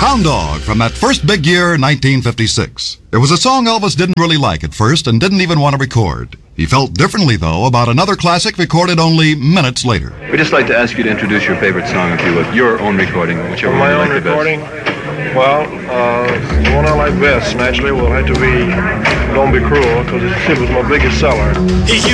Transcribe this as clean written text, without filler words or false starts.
Hound Dog from that first big year, 1956. It was a song Elvis didn't really like at first and didn't even want to record. He felt differently, though, about another classic recorded only minutes later. We'd just like to ask you to introduce your favorite song, if you would. Your own recording, whichever one you like the best. My own recording? Well, the one I like best, naturally, will have to be Don't Be Cruel, because it was my biggest seller.